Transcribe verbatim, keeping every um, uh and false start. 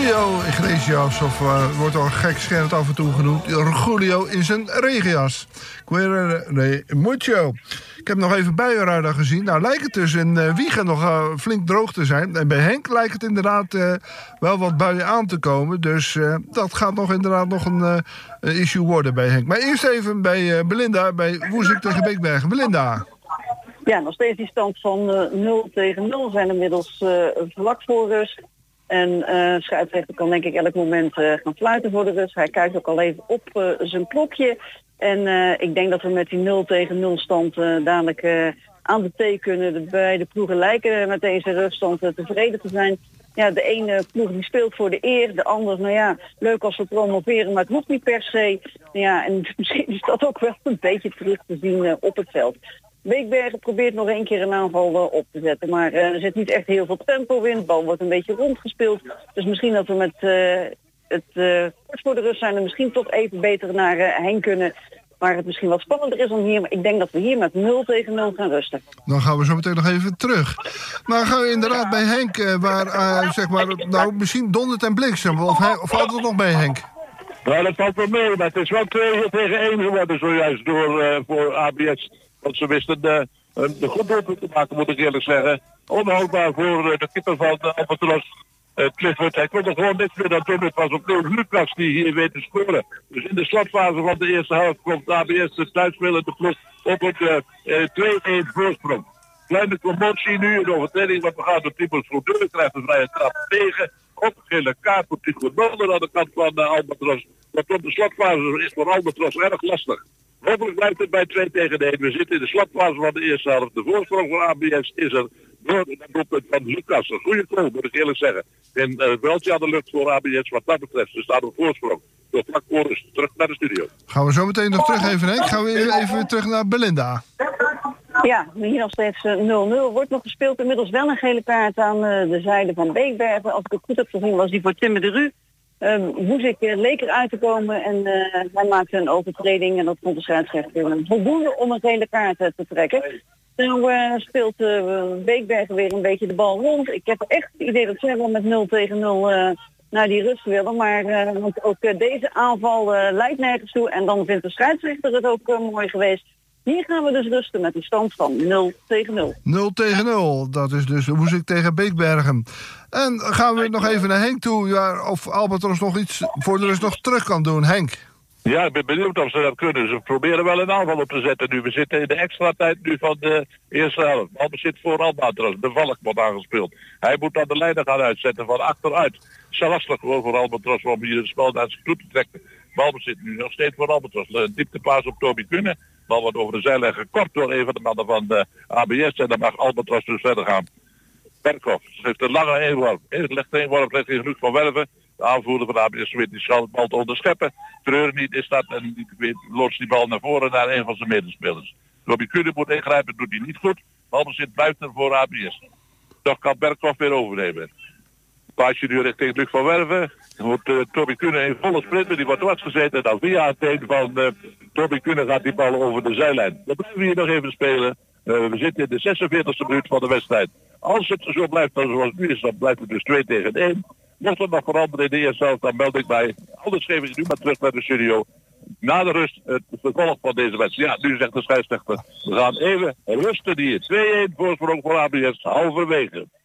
Julio Iglesias, of uh, wordt al gekscherend af en toe genoemd, Julio in zijn regenjas. Quere mucho. Ik heb nog even buienradar gezien. Nou lijkt het dus in uh, Wijchen nog uh, flink droog te zijn. En bij Henk lijkt het inderdaad uh, wel wat buien aan te komen. Dus uh, dat gaat nog inderdaad nog een uh, issue worden bij Henk. Maar eerst even bij uh, Belinda, bij Woezik tegen Beekbergen. Belinda. Ja, nog steeds die stand van uh, nul tegen nul zijn inmiddels uh, vlak voor rust. En uh, scheidsrechter kan denk ik elk moment uh, gaan fluiten voor de rust. Hij kijkt ook al even op uh, zijn klokje. En uh, ik denk dat we met die nul tegen nul stand uh, dadelijk uh, aan de thee kunnen. De beide ploegen lijken met deze ruststand uh, tevreden te zijn. Ja, de ene ploeg die speelt voor de eer, de andere, nou ja, leuk als we promoveren, maar het hoeft niet per se. Ja, en misschien is dat ook wel een beetje terug te zien uh, op het veld. Beekbergen probeert nog één keer een aanval uh, op te zetten, maar uh, er zit niet echt heel veel tempo in. De bal wordt een beetje rondgespeeld. Dus misschien dat we met uh, het uh, kort voor de rust zijn en misschien toch even beter naar uh, Henk kunnen. Waar het misschien wat spannender is dan hier. Maar ik denk dat we hier met nul tegen nul gaan rusten. Dan gaan we zo meteen nog even terug. Maar gaan we inderdaad bij Henk, uh, waar uh, zeg maar, nou misschien dondert en bliksem. Of, hij, of valt het nog bij Henk? Nou, dat valt wel mee. Maar het is wel twee tegen één geworden zojuist door uh, voor A B S. Want ze wisten de, de goed doelpunt te maken, moet ik eerlijk zeggen. Onhoudbaar voor uh, de keeper van uh, Albatros. Uh, Clifford, hij kon er gewoon niks meer dan doen. Het was opnieuw Lucas die hier weet te scoren. Dus in de slotfase van de eerste helft komt A B S de thuisspelende ploeg op het uh, uh, twee-één voorsprong. Kleine commotie nu, een overtreding, want we gaan door Tibos Goedeur, krijgt een vrije trap tegen. Op een gele kaart voor Tigo Mulder aan de kant van uh, Albatros. Maar tot de slotfase is voor Albatros erg lastig. Hopelijk blijft het bij twee tegen één. We zitten in de slotfase van de eerste helft. De voorsprong voor A B S is er door het doelpunt van Lucas. Een goede goal, moet ik eerlijk zeggen. En uh, veldje aan de lucht voor A B S wat dat betreft. Ze staan op voorsprong. Door vlak voor rust. Terug naar de studio. Gaan we zo meteen nog terug even, Henk. Gaan we even weer terug naar Belinda. Ja, hier nog steeds nul nul. Wordt nog gespeeld. Inmiddels wel een gele kaart aan uh, de zijde van Beekbergen. Als ik het goed heb gezien was die voor Timmer de Ru. Um, Woezik uh, leek eruit te komen en uh, hij maakte een overtreding en dat vond de scheidsrechter voldoende om een gele kaart uh, te trekken. Nou uh, speelt uh, Beekbergen weer een beetje de bal rond. Ik heb echt het idee dat ze wel met nul tegen nul uh, naar die rust willen, maar uh, want ook uh, deze aanval uh, leidt nergens toe en dan vindt de scheidsrechter het ook uh, mooi geweest. Hier gaan we dus rusten met die stand van nul tegen nul. nul tegen nul, dat is dus Woezik tegen Beekbergen. En gaan we nog even naar Henk toe, ja, of Albatros nog iets voor de rust nog terug kan doen. Henk. Ja, ik ben benieuwd of ze dat kunnen. Ze proberen wel een aanval op te zetten nu. We zitten in de extra tijd nu van de eerste helft. Balbezit voor Albatros. De Valk wordt aangespeeld. Hij moet dan de leider gaan uitzetten van achteruit. Het is lastig gewoon voor Albatros om hier het spel naar zijn toe te trekken. Balbezit nu nog steeds voor Albatros. De dieptepaas op Toby Kunne. Bal wordt over de zijlijn gekort door een van de mannen van de A B S. En dan mag Albatros dus verder gaan. Berghoff heeft een lange eenworp. Eerst legt de eenworp recht in Genoeg van Werven. De aanvoerder van de A B S weet die zal de bal te onderscheppen. Treur niet is dat en die loodst die bal naar voren naar een van zijn medespelers. Toby Kunne moet ingrijpen, doet hij niet goed. Balbezit blijft er voor A B S. Toch kan Berghoff weer overnemen. Paasje nu richting Luc van Werven. Wordt uh, Toby Kunne in volle sprint, die wordt vastgezeten. En dan via het teen van uh, Toby Kunne gaat die bal over de zijlijn. Dan blijven we hier nog even spelen. Uh, we zitten in de zesenveertigste minuut van de wedstrijd. Als het zo blijft zoals het nu is, dan blijft het dus twee tegen één. Mocht het nog veranderen in de eerste helft, dan meld ik mij. Anders geef ik nu maar terug naar de studio. Na de rust het vervolg van deze wedstrijd. Ja, nu zegt de scheidsrechter. We gaan even rusten hier. twee één voorsprong voor A B S halverwege.